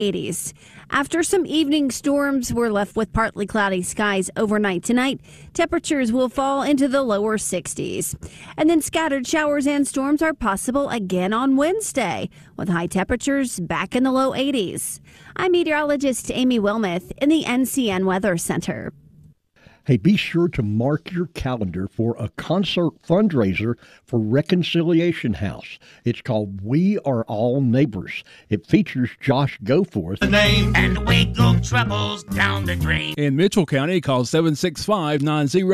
80s. After some evening storms, we're left with partly cloudy skies overnight tonight. Temperatures will fall into the lower 60s. And then scattered showers and storms are possible again on Wednesday, with high temperatures back in the low 80s. I'm meteorologist Amy Wilmoth in the NCN Weather Center. Hey, be sure to mark your calendar for a concert fundraiser for Reconciliation House. It's called We Are All Neighbors. It features Josh Goforth. The name and Waco troubles down the drain. In Mitchell County, call 765-90.